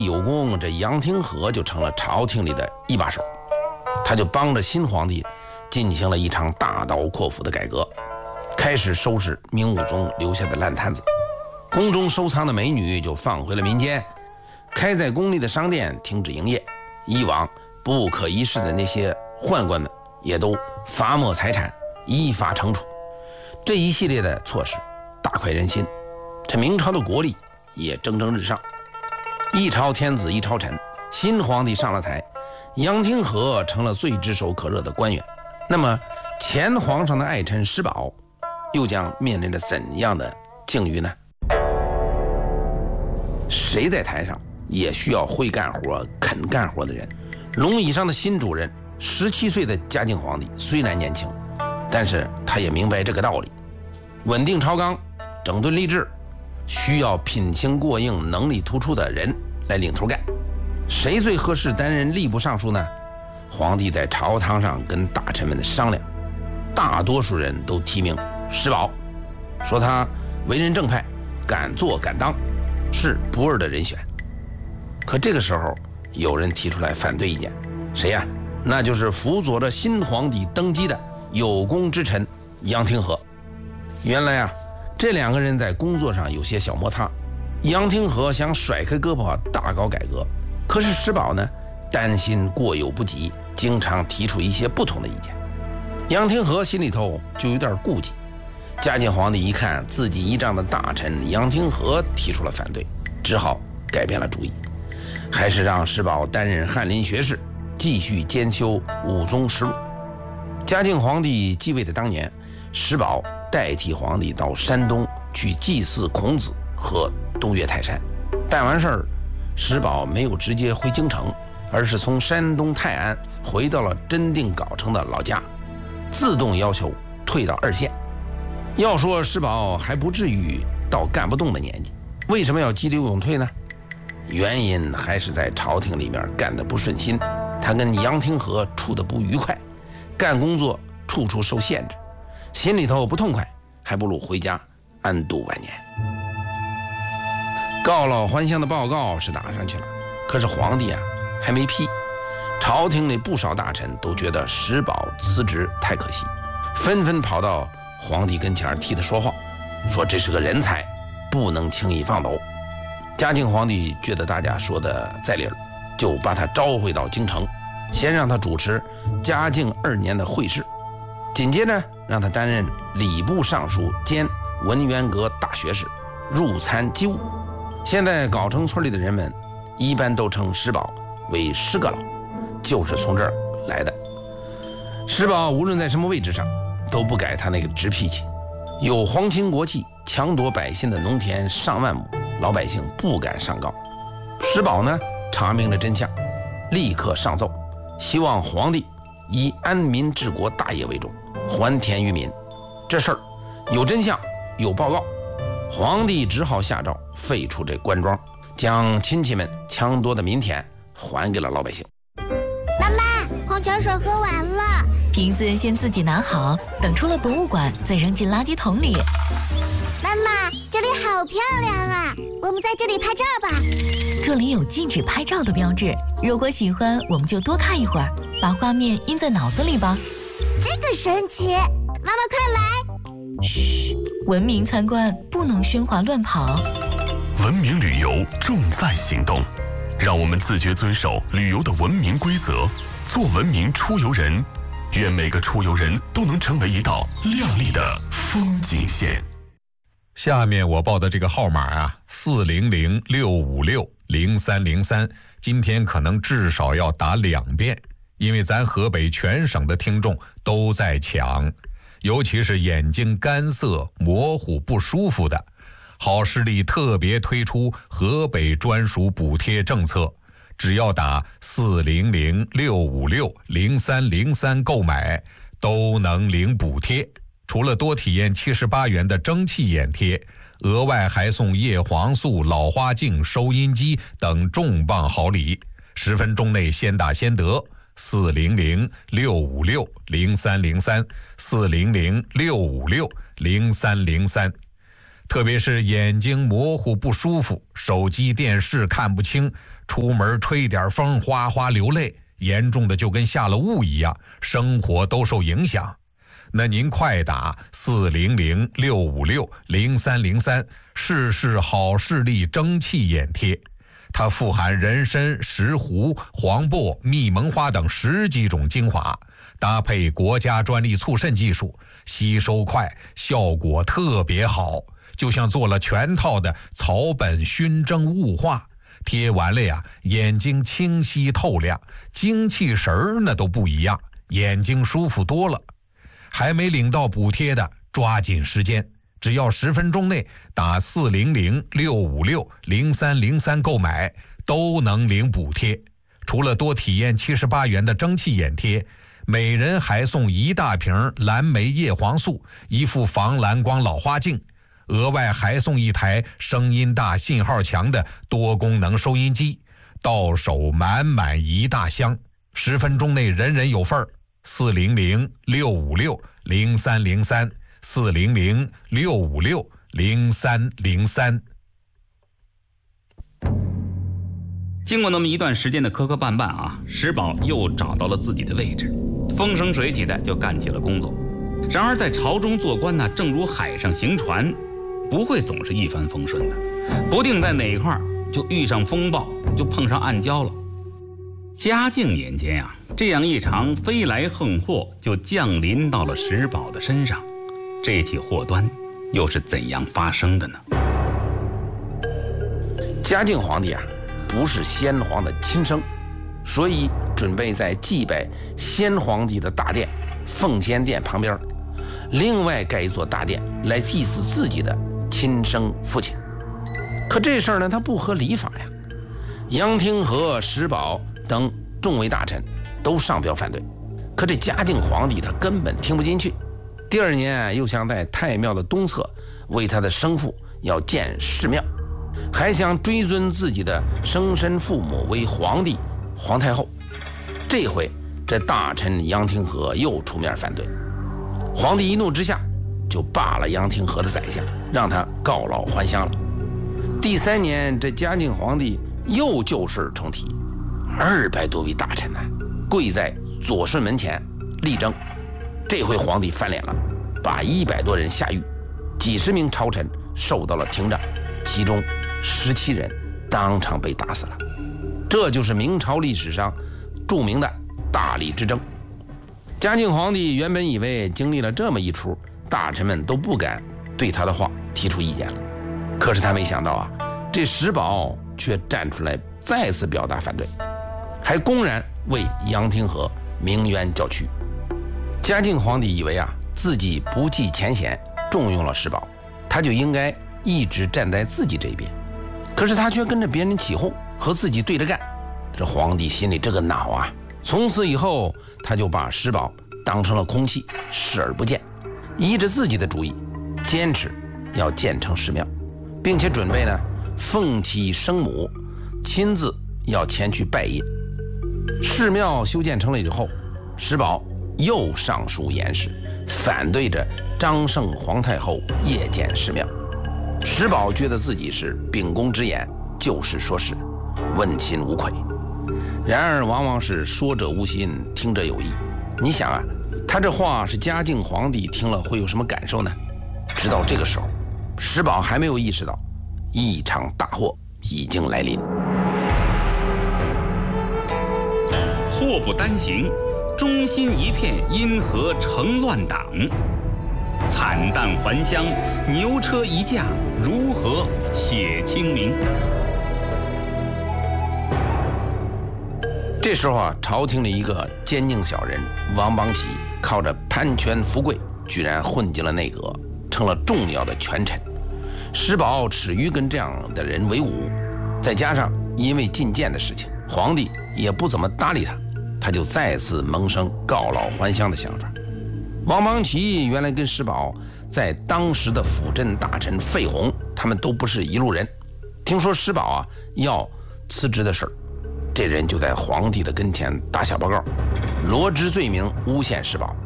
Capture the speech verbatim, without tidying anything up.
有功，这杨廷和就成了朝廷里的一把手，他就帮着新皇帝进行了一场大刀阔斧的改革，开始收拾明武宗留下的烂摊子，宫中收藏的美女就放回了民间，开在宫里的商店停止营业，以往不可一世的那些宦官们也都罚没财产，依法惩处。这一系列的措施大快人心，这明朝的国力也蒸蒸日上。一朝天子一朝臣，新皇帝上了台，杨廷和成了最炙手可热的官员。那么前皇上的爱臣石宝又将面临着怎样的境遇呢？谁在台上也需要会干活肯干活的人。龙椅上的新主人十七岁的嘉靖皇帝虽然年轻，但是他也明白这个道理，稳定朝纲，整顿吏治，需要品行过硬能力突出的人来领头干。谁最合适担任吏部尚书呢？皇帝在朝堂上跟大臣们的商量，大多数人都提名石宝，说他为人正派，敢做敢当，是不二的人选。可这个时候有人提出来反对意见，谁呀？那就是辅佐着新皇帝登基的有功之臣杨廷和。原来啊，这两个人在工作上有些小摩擦，杨廷和想甩开胳膊大搞改革，可是石宝呢担心过犹不及，经常提出一些不同的意见。杨廷和心里头就有点顾忌。嘉靖皇帝一看自己依仗的大臣杨廷和提出了反对，只好改变了主意，还是让石宝担任翰林学士，继续兼修武宗实录。嘉靖皇帝继位的当年，石宝代替皇帝到山东去祭祀孔子和东岳泰山。办完事儿，石宝没有直接回京城，而是从山东泰安回到了真定藁城的老家，自动要求退到二线。要说石宝还不至于到干不动的年纪，为什么要急流勇退呢？原因还是在朝廷里面干得不顺心，他跟杨廷和处得不愉快，干工作处处受限制，心里头不痛快，还不如回家安度晚年。告老还乡的报告是打上去了，可是皇帝啊还没批。朝廷里不少大臣都觉得石宝辞职太可惜，纷纷跑到皇帝跟前替他说话，说这是个人才，不能轻易放走。嘉靖皇帝觉得大家说的在理儿，就把他召回到京城，先让他主持嘉靖二年的会试，紧接着让他担任礼部尚书兼文渊阁大学士，入参机务。现在藁城村里的人们一般都称石宝为石阁老，就是从这儿来的。石宝无论在什么位置上都不改他那个直脾气，有皇亲国戚强夺百姓的农田上万亩，老百姓不敢上告。石宝呢查明了真相，立刻上奏，希望皇帝以安民治国大业为重，还田于民。这事儿有真相有报告，皇帝只好下诏废除这官庄，将亲戚们强夺的民田还给了老百姓。 妈妈，矿泉水喝完了， 瓶子先自己拿好，等出了博物馆再扔进垃圾桶里。 妈妈，这里好漂亮啊，我们在这里拍照吧。 这里有禁止拍照的标志，如果喜欢我们就多看一会儿，把画面印在脑子里吧。 这个神奇，妈妈快来。 嘘，文明参观不能喧哗乱跑。 文明旅游重在行动，让我们自觉遵守旅游的文明规则，做文明出游人。愿每个出游人都能成为一道亮丽的风景线。 下面我报的这个号码啊，四零零六五六零三零三，今天可能至少要打两遍，因为咱河北全省的听众都在抢，尤其是眼睛干涩、模糊、不舒服的，好视力特别推出河北专属补贴政策，只要打四零零六五六零三零三购买，都能领补贴。除了多体验七十八元的蒸汽眼贴，额外还送叶黄素、老花镜、收音机等重磅好礼，十分钟内先打先得。四零零六五六零三零三，四零零六五六零三零三。特别是眼睛模糊不舒服，手机电视看不清， 出门吹点风哗哗流泪，严重的就跟下了雾一样，生活都受影响。那您快打四零零六五六零三零三试试好视力蒸汽眼贴，它富含人参、石斛、黄柏、蜜蒙花等十几种精华，搭配国家专利促渗技术，吸收快，效果特别好，就像做了全套的草本熏蒸雾化，贴完了呀，眼睛清晰透亮，精气神儿那都不一样，眼睛舒服多了。还没领到补贴的，抓紧时间，只要十分钟内打四零零六五六零三零三购买，都能领补贴。除了多体验七十八元的蒸汽眼贴，每人还送一大瓶蓝莓叶黄素，一副防蓝光老花镜，额外还送一台声音大、信号强的多功能收音机，到手满满一大箱，十分钟内人人有份儿。四零零六五六零三零三，四零零六五六零三零三。 经过那么一段时间的磕磕绊绊啊，石宝又找到了自己的位置，风生水起的就干起了工作。然而在朝中做官呢，正如海上行船，不会总是一帆风顺的，不定在哪块就遇上风暴，就碰上暗礁了。嘉靖年间啊，这样一场飞来横祸就降临到了石宝的身上。这起祸端又是怎样发生的呢？ 嘉靖皇帝啊，不是先皇的亲生，所以准备在祭拜先皇帝的大殿奉先殿旁边，另外盖一座大殿来祭祀自己的亲生父亲。可这事儿呢，他不合礼法呀。杨廷和、石宝等众位大臣都上表反对，可这嘉靖皇帝他根本听不进去。第二年又想在太庙的东侧为他的生父要建寺庙，还想追尊自己的生身父母为皇帝皇太后。这回这大臣杨廷和又出面反对，皇帝一怒之下就罢了杨廷和的宰相，让他告老还乡了。第三年这嘉靖皇帝又旧事重提，二百多位大臣呢、啊、跪在左顺门前力争。这回皇帝翻脸了，把一百多人下狱，几十名朝臣受到了廷杖，其中十七人当场被打死了。这就是明朝历史上著名的大理之争。嘉靖皇帝原本以为经历了这么一出，大臣们都不敢对他的话提出意见了，可是他没想到啊，这石宝却站出来再次表达反对，还公然为杨廷和鸣冤叫屈。嘉靖皇帝以为啊，自己不计前嫌，重用了石宝，他就应该一直站在自己这边。可是他却跟着别人起哄，和自己对着干。这皇帝心里这个恼啊，从此以后他就把石宝当成了空气，视而不见，依着自己的主意，坚持要建成寺庙，并且准备呢奉其生母，亲自要前去拜谒。寺庙修建成了以后，石宝又上书言事，反对着张圣皇太后夜建寺庙。石宝觉得自己是秉公直言，就事说事，问心无愧。然而往往是说者无心，听者有意。你想啊，他这话是嘉靖皇帝听了会有什么感受呢？直到这个时候，石宝还没有意识到一场大祸已经来临。 祸不单行，忠心一片，因何成乱党？惨淡还乡，牛车一驾，如何写清明？ 这时候啊，朝廷里一个奸佞小人王邦奇，靠着攀权富贵，居然混进了内阁，成了重要的权臣。石宝耻于跟这样的人为伍，再加上因为进谏的事情，皇帝也不怎么搭理他，他就再次萌生告老还乡的想法。王邦奇原来跟石宝在当时的辅政大臣费宏，他们都不是一路人。听说石宝啊要辞职的事儿，这人就在皇帝的跟前打小报告，罗织罪名诬陷石宝。